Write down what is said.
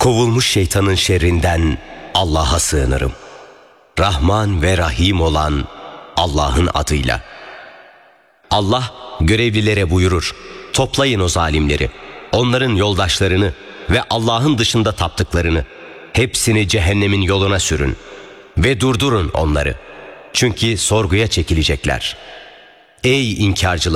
Kovulmuş şeytanın şerrinden Allah'a sığınırım. Rahman ve Rahim olan Allah'ın adıyla. Allah görevlilere buyurur: toplayın o zalimleri, onların yoldaşlarını ve Allah'ın dışında taptıklarını, hepsini cehennemin yoluna sürün ve durdurun onları. Çünkü sorguya çekilecekler. Ey inkarcılar!